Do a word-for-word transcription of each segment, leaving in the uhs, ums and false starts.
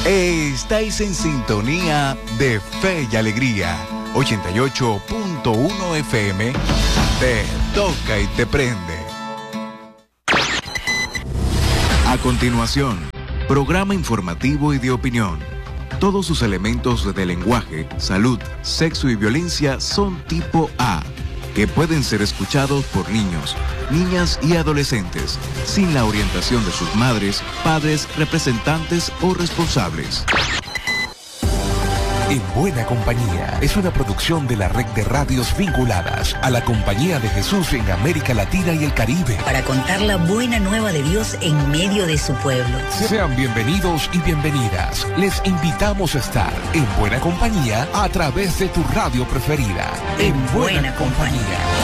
Estáis en sintonía de Fe y Alegría. ochenta y ocho punto uno F M. Te toca y te prende. A continuación, programa informativo y de opinión. Todos sus elementos de lenguaje, salud, sexo y violencia son tipo A, que pueden ser escuchados por niños, niñas y adolescentes, sin la orientación de sus madres, padres, representantes o responsables. En Buena Compañía es una producción de la red de radios vinculadas a la Compañía de Jesús en América Latina y el Caribe. Para contar la buena nueva de Dios en medio de su pueblo. Sean bienvenidos y bienvenidas. Les invitamos a estar en Buena Compañía a través de tu radio preferida. En, en Buena, Buena Compañía.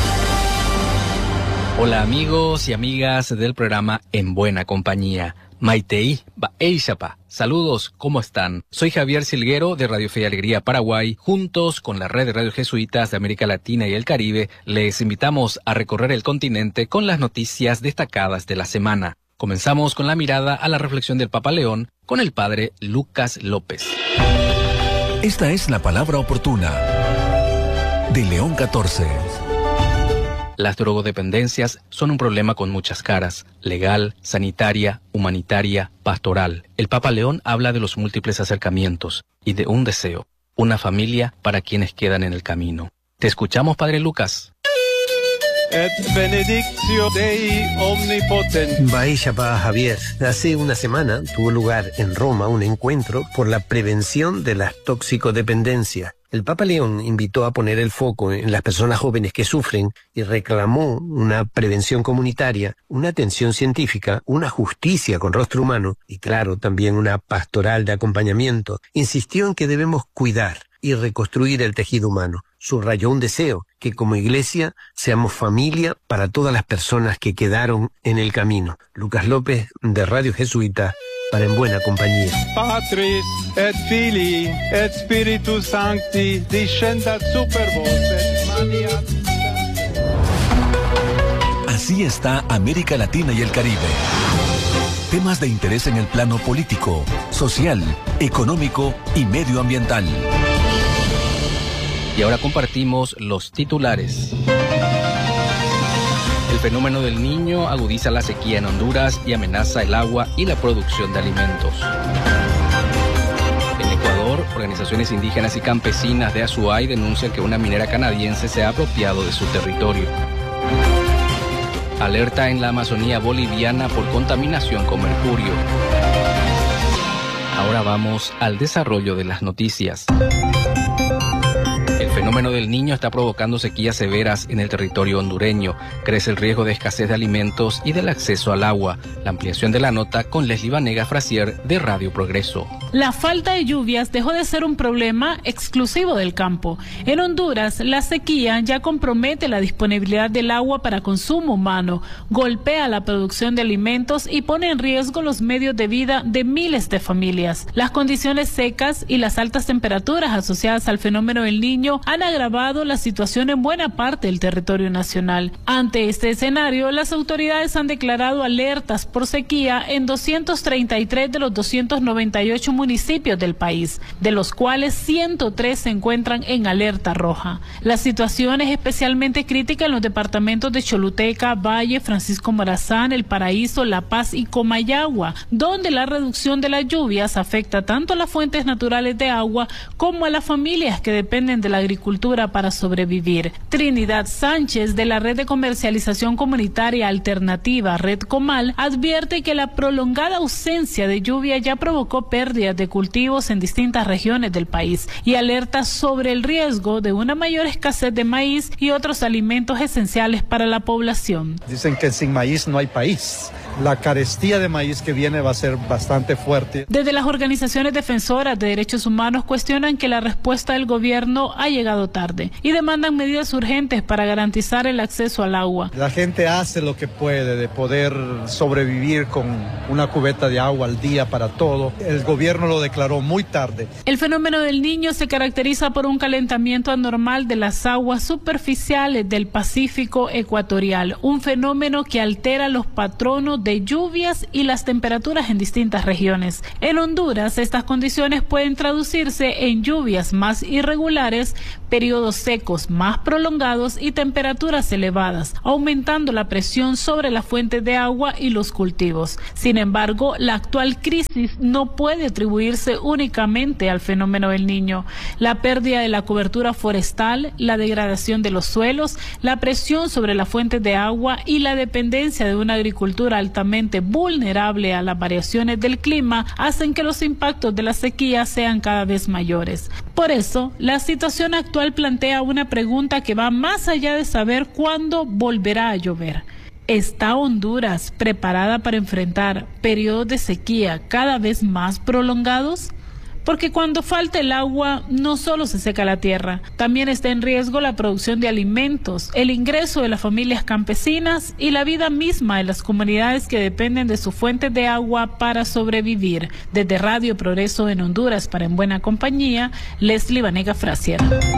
Hola amigos y amigas del programa En Buena Compañía. Maitei, Baeishapa. Saludos, ¿cómo están? Soy Javier Silguero de Radio Fe y Alegría Paraguay. Juntos con la red de radios jesuitas de América Latina y el Caribe, les invitamos a recorrer el continente con las noticias destacadas de la semana. Comenzamos con la mirada a la reflexión del Papa León con el padre Lucas López. Esta es la palabra oportuna de León catorce. Las drogodependencias son un problema con muchas caras: legal, sanitaria, humanitaria, pastoral. El Papa León habla de los múltiples acercamientos y de un deseo, una familia para quienes quedan en el camino. Te escuchamos, Padre Lucas. Et benedictio Dei omnipotens. Baeishapa, Javier. Hace una semana tuvo lugar en Roma un encuentro por la prevención de las toxicodependencias. El Papa León invitó a poner el foco en las personas jóvenes que sufren y reclamó una prevención comunitaria, una atención científica, una justicia con rostro humano y, claro, también una pastoral de acompañamiento. Insistió en que debemos cuidar y reconstruir el tejido humano. Subrayó un deseo, que como iglesia seamos familia para todas las personas que quedaron en el camino. Lucas López, de Radio Jesuita, para En Buena Compañía. Patris et Filii et Spiritus Sancti descendat super vos et maniat. Así está América Latina y el Caribe. Temas de interés en el plano político, social, económico y medioambiental. Y ahora compartimos los titulares. El fenómeno del Niño agudiza la sequía en Honduras y amenaza el agua y la producción de alimentos. En Ecuador, organizaciones indígenas y campesinas de Azuay denuncian que una minera canadiense se ha apropiado de su territorio. Alerta en la Amazonía boliviana por contaminación con mercurio. Ahora vamos al desarrollo de las noticias. El fenómeno del Niño está provocando sequías severas en el territorio hondureño. Crece el riesgo de escasez de alimentos y del acceso al agua. La ampliación de la nota con Leslie Vanega Frasier de Radio Progreso. La falta de lluvias dejó de ser un problema exclusivo del campo. En Honduras, la sequía ya compromete la disponibilidad del agua para consumo humano, golpea la producción de alimentos y pone en riesgo los medios de vida de miles de familias. Las condiciones secas y las altas temperaturas asociadas al fenómeno del Niño han agravado la situación en buena parte del territorio nacional. Ante este escenario, las autoridades han declarado alertas por sequía en doscientos treinta y tres de los doscientos noventa y ocho municipios del país, de los cuales ciento tres se encuentran en alerta roja. La situación es especialmente crítica en los departamentos de Choluteca, Valle, Francisco Morazán, El Paraíso, La Paz y Comayagua, donde la reducción de las lluvias afecta tanto a las fuentes naturales de agua como a las familias que dependen de la agricultura para sobrevivir. Trinidad Sánchez, de la Red de Comercialización Comunitaria Alternativa, Red Comal, advierte que la prolongada ausencia de lluvia ya provocó pérdidas de cultivos en distintas regiones del país y alerta sobre el riesgo de una mayor escasez de maíz y otros alimentos esenciales para la población. Dicen que sin maíz no hay país. La carestía de maíz que viene va a ser bastante fuerte. Desde las organizaciones defensoras de derechos humanos cuestionan que la respuesta del gobierno ha llegado tarde y demandan medidas urgentes para garantizar el acceso al agua. La gente hace lo que puede de poder sobrevivir con una cubeta de agua al día para todo. El gobierno lo declaró muy tarde. El fenómeno del Niño se caracteriza por un calentamiento anormal de las aguas superficiales del Pacífico ecuatorial, un fenómeno que altera los patronos de lluvias y las temperaturas en distintas regiones. En Honduras, estas condiciones pueden traducirse en lluvias más irregulares, periodos secos más prolongados y temperaturas elevadas, aumentando la presión sobre las fuentes de agua y los cultivos. Sin embargo, la actual crisis no puede atribuirse únicamente al fenómeno del Niño. La pérdida de la cobertura forestal, la degradación de los suelos, la presión sobre las fuentes de agua y la dependencia de una agricultura altamente vulnerable a las variaciones del clima hacen que los impactos de la sequía sean cada vez mayores. Por eso, la situación actual plantea una pregunta que va más allá de saber cuándo volverá a llover. ¿Está Honduras preparada para enfrentar periodos de sequía cada vez más prolongados? Porque cuando falta el agua, no solo se seca la tierra, también está en riesgo la producción de alimentos, el ingreso de las familias campesinas y la vida misma de las comunidades que dependen de sus fuentes de agua para sobrevivir. Desde Radio Progreso en Honduras, para En Buena Compañía, Leslie Vanega Frasier.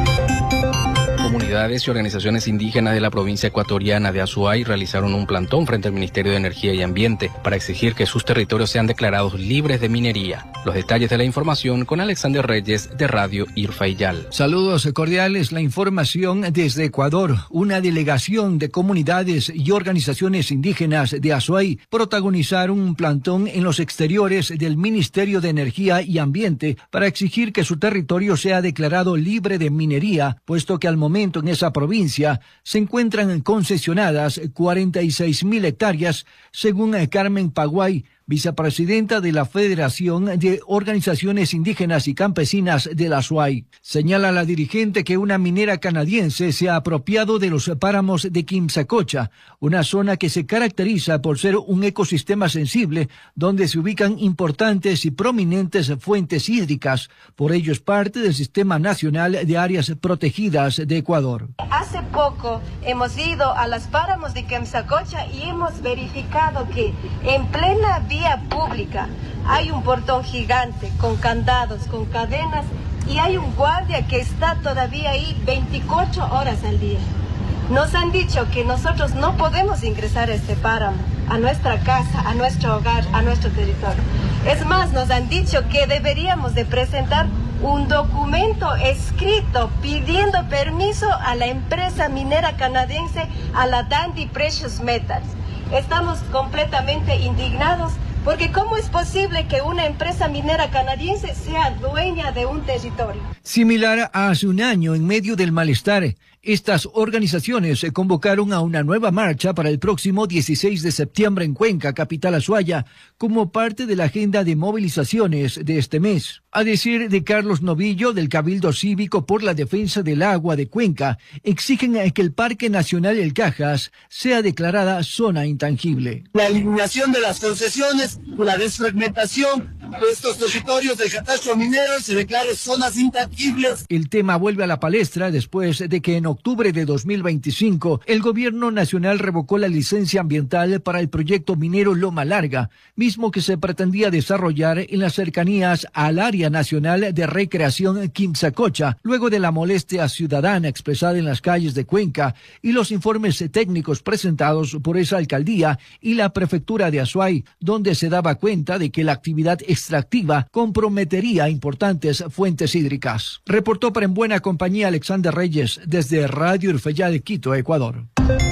Comunidades y organizaciones indígenas de la provincia ecuatoriana de Azuay realizaron un plantón frente al Ministerio de Energía y Ambiente para exigir que sus territorios sean declarados libres de minería. Los detalles de la información con Alexander Reyes de Radio Irfayal. Saludos cordiales, la información desde Ecuador. Una delegación de comunidades y organizaciones indígenas de Azuay protagonizaron un plantón en los exteriores del Ministerio de Energía y Ambiente para exigir que su territorio sea declarado libre de minería, puesto que al momento en esa provincia se encuentran concesionadas cuarenta y seis mil hectáreas, según Carmen Paguay, vicepresidenta de la Federación de Organizaciones Indígenas y Campesinas de la Azuay. Señala la dirigente que una minera canadiense se ha apropiado de los páramos de Quimsacocha, una zona que se caracteriza por ser un ecosistema sensible donde se ubican importantes y prominentes fuentes hídricas. Por ello es parte del Sistema Nacional de Áreas Protegidas de Ecuador. Hace poco hemos ido a los páramos de Quimsacocha y hemos verificado que en plena vía pública hay un portón gigante con candados, con cadenas, y hay un guardia que está todavía ahí veinticuatro horas al día. Nos han dicho que nosotros no podemos ingresar a este páramo, a nuestra casa, a nuestro hogar, a nuestro territorio. Es más, nos han dicho que deberíamos de presentar un documento escrito pidiendo permiso a la empresa minera canadiense, a la Dundee Precious Metals. Estamos completamente indignados porque ¿cómo es posible que una empresa minera canadiense sea dueña de un territorio? Similar a hace un año, en medio del malestar, estas organizaciones se convocaron a una nueva marcha para el próximo dieciséis de septiembre en Cuenca, capital azuaya, como parte de la agenda de movilizaciones de este mes. A decir de Carlos Novillo, del Cabildo Cívico por la Defensa del Agua de Cuenca, exigen que el Parque Nacional El Cajas sea declarada zona intangible. La eliminación de las concesiones, la desfragmentación de estos territorios del catastro minero, se declare zonas intangibles. El tema vuelve a la palestra después de que en octubre de dos mil veinticinco el gobierno nacional revocó la licencia ambiental para el proyecto minero Loma Larga, mismo que se pretendía desarrollar en las cercanías al área nacional de recreación Quimsacocha, luego de la molestia ciudadana expresada en las calles de Cuenca y los informes técnicos presentados por esa alcaldía y la prefectura de Azuay, donde se daba cuenta de que la actividad extractiva comprometería importantes fuentes hídricas. Reportó para En Buena Compañía Alexander Reyes desde Radio Irfayal de Quito, Ecuador.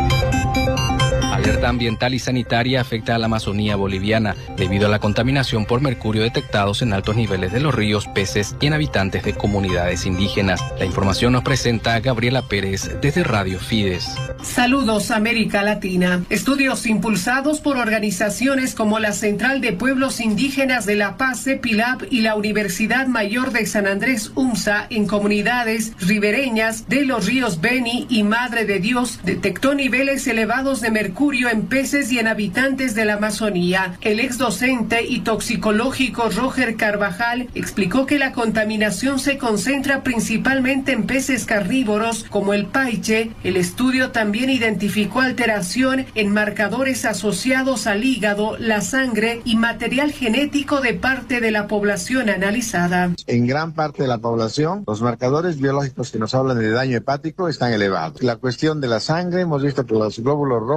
Alerta ambiental y sanitaria afecta a la Amazonía boliviana debido a la contaminación por mercurio detectados en altos niveles de los ríos, peces y en habitantes de comunidades indígenas. La información nos presenta Gabriela Pérez desde Radio Fides. Saludos América Latina. Estudios impulsados por organizaciones como la Central de Pueblos Indígenas de La Paz, CEPILAB, y la Universidad Mayor de San Andrés, UMSA, en comunidades ribereñas de los ríos Beni y Madre de Dios, detectó niveles elevados de mercurio en peces y en habitantes de la Amazonía. El ex docente y toxicológico Roger Carvajal explicó que la contaminación se concentra principalmente en peces carnívoros como el paiche. El estudio también identificó alteración en marcadores asociados al hígado, la sangre y material genético de parte de la población analizada. En gran parte de la población, los marcadores biológicos que nos hablan de daño hepático están elevados. La cuestión de la sangre, hemos visto que los glóbulos rojos están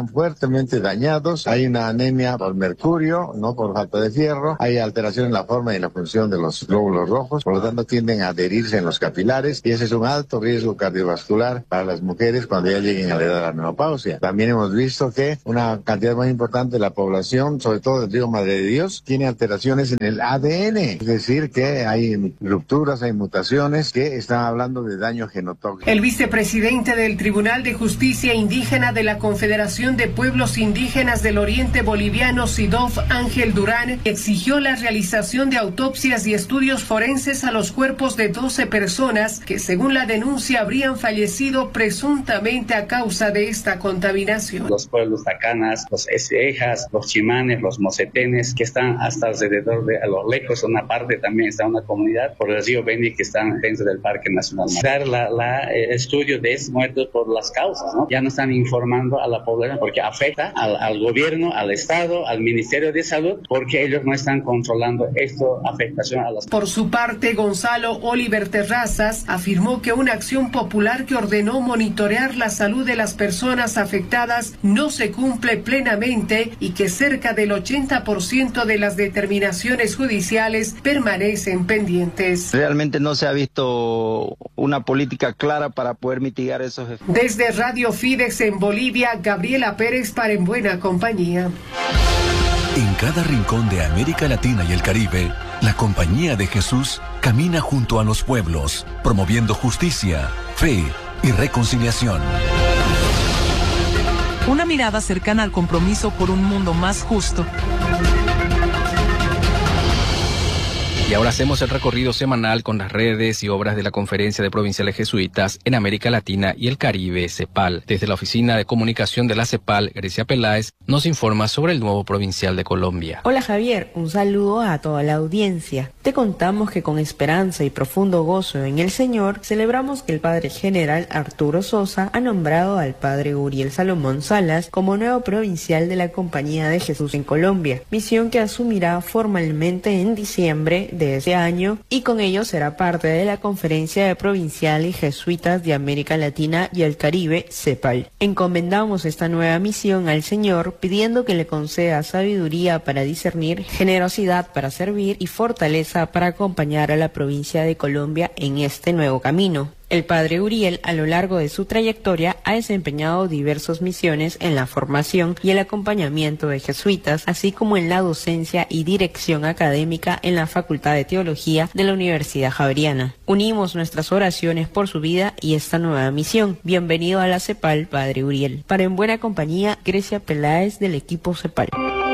están fuertemente dañados. Hay una anemia por mercurio, no por falta de fierro. Hay alteración en la forma y la función de los glóbulos rojos, por lo tanto tienden a adherirse en los capilares y ese es un alto riesgo cardiovascular para las mujeres cuando ya lleguen a la edad de la menopausia. También hemos visto que una cantidad más importante de la población, sobre todo del río Madre de Dios, tiene alteraciones en el A D N, es decir, que hay rupturas, hay mutaciones que están hablando de daño genotóxico. El vicepresidente del Tribunal de Justicia Indígena de la Confederación de Pueblos Indígenas del Oriente Boliviano, SIDOF, Ángel Durán, exigió la realización de autopsias y estudios forenses a los cuerpos de doce personas que, según la denuncia, habrían fallecido presuntamente a causa de esta contaminación. Los pueblos tacanas, los esejas, los chimanes, los mocetenes, que están hasta alrededor de a los lejos, una parte también está una comunidad por el río Beni que están dentro del Parque Nacional. Dar la, la eh, estudio de esos muertos por las causas, ¿no? Ya no están informando a la población porque afecta al, al gobierno, al Estado, al Ministerio de Salud, porque ellos no están controlando esto, afectación a las... Por su parte, Gonzalo Oliver Terrazas afirmó que una acción popular que ordenó monitorear la salud de las personas afectadas no se cumple plenamente y que cerca del ochenta por ciento de las determinaciones judiciales permanecen pendientes. Realmente no se ha visto una política clara para poder mitigar esos efectos. Desde Radio Fides en Bolivia, Gabriela Pérez para En Buena Compañía. En cada rincón de América Latina y el Caribe, la Compañía de Jesús camina junto a los pueblos, promoviendo justicia, fe y reconciliación. Una mirada cercana al compromiso por un mundo más justo. Y ahora hacemos el recorrido semanal con las redes y obras de la Conferencia de Provinciales Jesuitas en América Latina y el Caribe, CEPAL. Desde la Oficina de Comunicación de la CEPAL, Grecia Peláez nos informa sobre el nuevo provincial de Colombia. Hola Javier, un saludo a toda la audiencia. Te contamos que con esperanza y profundo gozo en el Señor, celebramos que el Padre General Arturo Sosa ha nombrado al Padre Uriel Salomón Salas como nuevo provincial de la Compañía de Jesús en Colombia, misión que asumirá formalmente en diciembre de este año y con ello será parte de la Conferencia de Provinciales Jesuitas de América Latina y el Caribe, CEPAL. Encomendamos esta nueva misión al Señor pidiendo que le conceda sabiduría para discernir, generosidad para servir y fortaleza para acompañar a la provincia de Colombia en este nuevo camino. El Padre Uriel, a lo largo de su trayectoria, ha desempeñado diversas misiones en la formación y el acompañamiento de jesuitas, así como en la docencia y dirección académica en la Facultad de Teología de la Universidad Javeriana. Unimos nuestras oraciones por su vida y esta nueva misión. Bienvenido a la CEPAL, Padre Uriel. Para En Buena Compañía, Grecia Peláez del equipo CEPAL.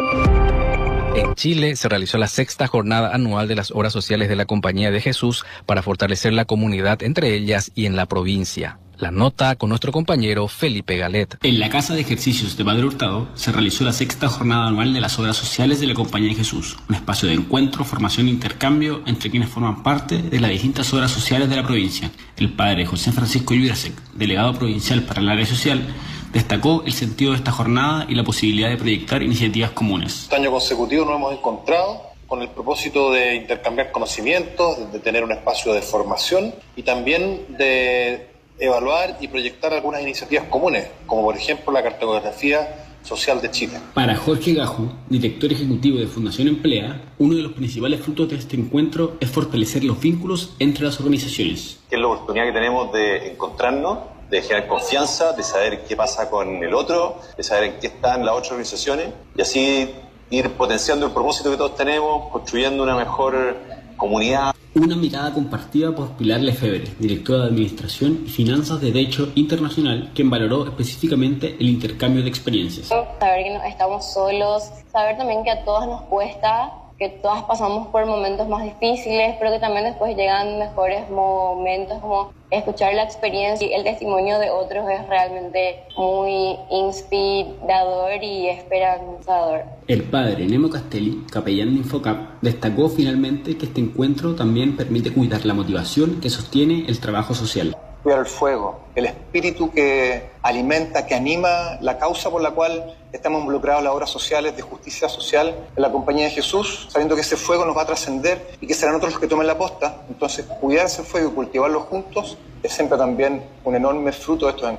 En Chile se realizó la sexta jornada anual de las obras sociales de la Compañía de Jesús para fortalecer la comunidad entre ellas y en la provincia. La nota con nuestro compañero Felipe Galet. En la Casa de Ejercicios de Padre Hurtado se realizó la sexta jornada anual de las obras sociales de la Compañía de Jesús, un espacio de encuentro, formación e intercambio entre quienes forman parte de las distintas obras sociales de la provincia. El padre José Francisco Yurasek, delegado provincial para el área social, destacó el sentido de esta jornada y la posibilidad de proyectar iniciativas comunes. Este año consecutivo nos hemos encontrado con el propósito de intercambiar conocimientos, de tener un espacio de formación y también de evaluar y proyectar algunas iniciativas comunes, como por ejemplo la cartografía social de Chile. Para Jorge Gajo, director ejecutivo de Fundación Emplea, uno de los principales frutos de este encuentro es fortalecer los vínculos entre las organizaciones. Es la oportunidad que tenemos de encontrarnos, de generar confianza, de saber qué pasa con el otro, de saber en qué están las otras organizaciones y así ir potenciando el propósito que todos tenemos, construyendo una mejor comunidad. Una mirada compartida por Pilar Lefebvre, directora de Administración y Finanzas de Derecho Internacional, quien valoró específicamente el intercambio de experiencias. Saber que no estamos solos, saber también que a todos nos cuesta, que todas pasamos por momentos más difíciles, pero que también después llegan mejores momentos, como escuchar la experiencia y el testimonio de otros es realmente muy inspirador y esperanzador. El padre Nemo Castelli, capellán de Infocap, destacó finalmente que este encuentro también permite cuidar la motivación que sostiene el trabajo social. Cuidar el fuego, el espíritu que alimenta, que anima la causa por la cual estamos involucrados en las obras sociales de justicia social en la Compañía de Jesús, sabiendo que ese fuego nos va a trascender y que serán otros los que tomen la posta. Entonces, cuidar ese fuego y cultivarlo juntos es siempre también un enorme fruto de estos encuentros.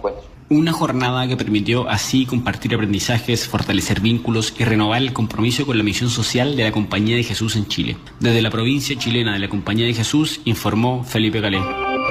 Una jornada que permitió así compartir aprendizajes, fortalecer vínculos y renovar el compromiso con la misión social de la Compañía de Jesús en Chile. Desde la provincia chilena de la Compañía de Jesús, informó Felipe Calé.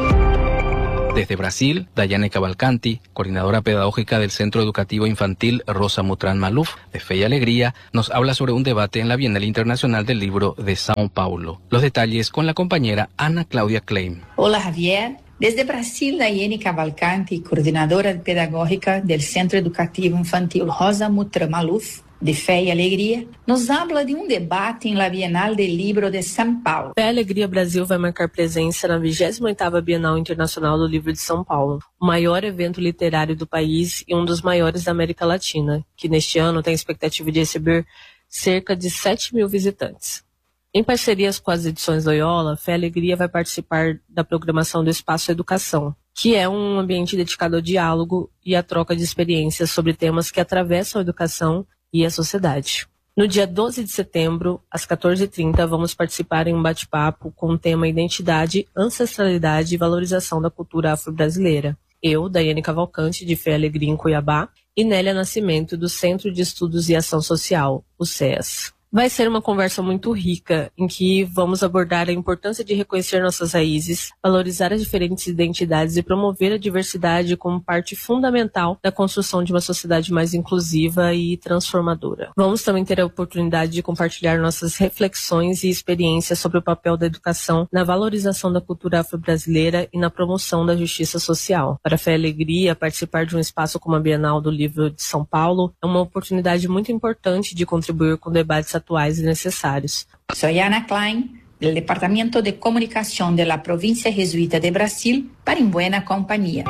Desde Brasil, Dayane Cavalcanti, coordinadora pedagógica del Centro Educativo Infantil Rosa Mutrán Maluf, de Fe y Alegría, nos habla sobre un debate en la Bienal Internacional del Libro de São Paulo. Los detalles con la compañera Ana Claudia Klein. Hola Javier. Desde Brasil, Dayane Cavalcanti, coordinadora pedagógica del Centro Educativo Infantil Rosa Mutrán Maluf, de Fé e Alegria, nos habla de um debate em la Bienal del Libro de São Paulo. Fé e Alegria Brasil vai marcar presença na vigésima oitava Bienal Internacional do Livro de São Paulo, o maior evento literário do país e um dos maiores da América Latina, que neste ano tem a expectativa de receber cerca de sete mil visitantes. Em parcerias com as edições Loyola, Fé e Alegria vai participar da programação do Espaço Educação, que é um ambiente dedicado ao diálogo e à troca de experiências sobre temas que atravessam a educação e a sociedade. No dia doze de setembro, às quatorze e trinta, vamos participar em um bate-papo com o tema Identidade, Ancestralidade e Valorização da Cultura Afro-Brasileira. Eu, Daiane Cavalcante, de Fé e Alegria em Cuiabá, e Nélia Nascimento, do Centro de Estudos e Ação Social, o C E S. Vai ser uma conversa muito rica, em que vamos abordar a importância de reconhecer nossas raízes, valorizar as diferentes identidades e promover a diversidade como parte fundamental da construção de uma sociedade mais inclusiva e transformadora. Vamos também ter a oportunidade de compartilhar nossas reflexões e experiências sobre o papel da educação na valorização da cultura afro-brasileira e na promoção da justiça social. Para a Fé e Alegria, participar de um espaço como a Bienal do Livro de São Paulo é uma oportunidade muito importante de contribuir com debates atuais e necessários. Soy Ana Klein, del Departamento de Comunicación de la Provincia Jesuita de Brasil, para En Buena Compañía.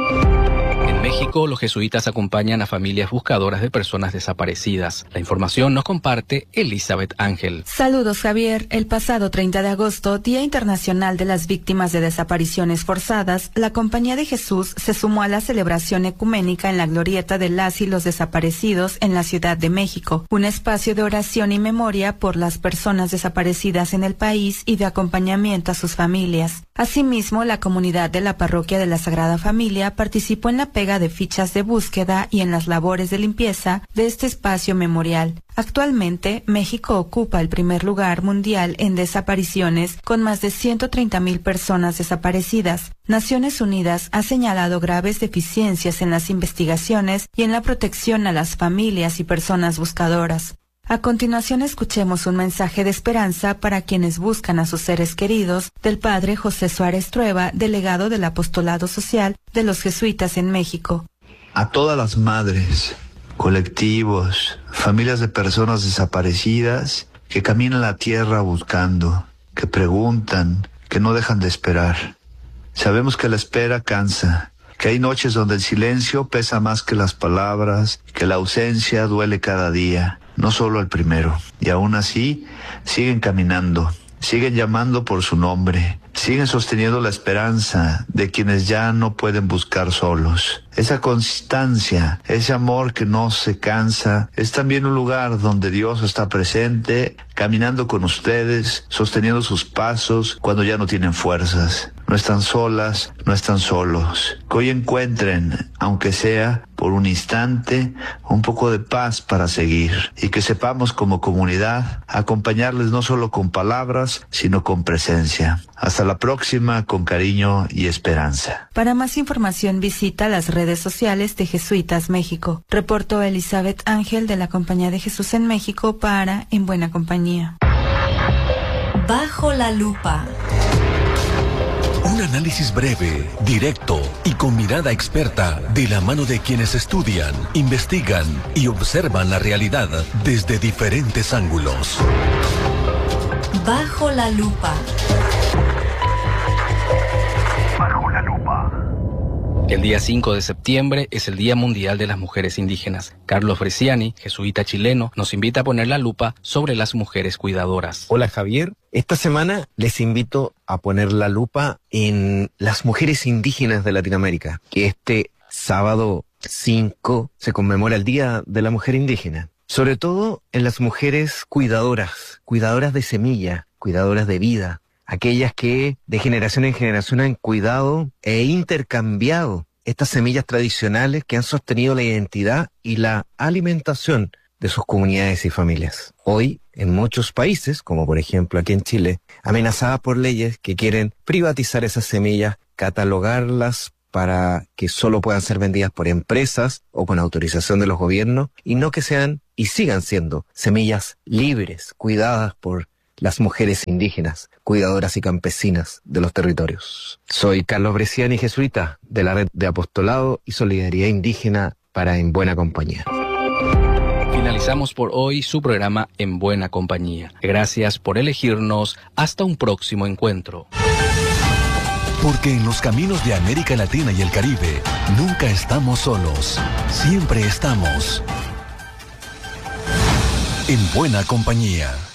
En México, los jesuitas acompañan a familias buscadoras de personas desaparecidas. La información nos comparte Elizabeth Ángel. Saludos, Javier. El pasado treinta de agosto, Día Internacional de las Víctimas de Desapariciones Forzadas, la Compañía de Jesús se sumó a la celebración ecuménica en la glorieta de las y los desaparecidos en la Ciudad de México, un espacio de oración y memoria por las personas desaparecidas en el país y de acompañamiento a sus familias. Asimismo, la comunidad de la Parroquia de la Sagrada Familia participó en la pega de fichas de búsqueda y en las labores de limpieza de este espacio memorial. Actualmente, México ocupa el primer lugar mundial en desapariciones, con más de ciento treinta mil personas desaparecidas. Naciones Unidas ha señalado graves deficiencias en las investigaciones y en la protección a las familias y personas buscadoras. A continuación, escuchemos un mensaje de esperanza para quienes buscan a sus seres queridos del padre José Suárez Trueba, delegado del Apostolado Social de los Jesuitas en México. A todas las madres, colectivos, familias de personas desaparecidas que caminan la tierra buscando, que preguntan, que no dejan de esperar. Sabemos que la espera cansa, que hay noches donde el silencio pesa más que las palabras, que la ausencia duele cada día. No solo el primero. Y aún así, siguen caminando, siguen llamando por su nombre, siguen sosteniendo la esperanza de quienes ya no pueden buscar solos. Esa constancia, ese amor que no se cansa, es también un lugar donde Dios está presente, caminando con ustedes, sosteniendo sus pasos cuando ya no tienen fuerzas. No están solas, no están solos. Que hoy encuentren, aunque sea por un instante, un poco de paz para seguir. Y que sepamos como comunidad acompañarles no solo con palabras, sino con presencia. Hasta la próxima, con cariño y esperanza. Para más información visita las redes sociales de Jesuitas México. Reportó Elizabeth Ángel de la Compañía de Jesús en México para En Buena Compañía. Bajo la lupa. Un análisis breve, directo y con mirada experta de la mano de quienes estudian, investigan y observan la realidad desde diferentes ángulos. Bajo la lupa. Bajo la lupa. El día cinco de septiembre es el Día Mundial de las Mujeres Indígenas. Carlos Bresciani, jesuita chileno, nos invita a poner la lupa sobre las mujeres cuidadoras. Hola Javier, esta semana les invito a poner la lupa en las mujeres indígenas de Latinoamérica, que este sábado cinco se conmemora el Día de la Mujer Indígena. Sobre todo en las mujeres cuidadoras, cuidadoras de semilla, cuidadoras de vida. Aquellas que de generación en generación han cuidado e intercambiado estas semillas tradicionales que han sostenido la identidad y la alimentación de sus comunidades y familias. Hoy, en muchos países, como por ejemplo aquí en Chile, amenazadas por leyes que quieren privatizar esas semillas, catalogarlas para que solo puedan ser vendidas por empresas o con autorización de los gobiernos, y no que sean y sigan siendo semillas libres, cuidadas por las mujeres indígenas, cuidadoras y campesinas de los territorios. Soy Carlos Bresciani, jesuita de la Red de Apostolado y Solidaridad Indígena para En Buena Compañía. Finalizamos por hoy su programa En Buena Compañía. Gracias por elegirnos. Hasta un próximo encuentro. Porque en los caminos de América Latina y el Caribe nunca estamos solos. Siempre estamos en buena compañía.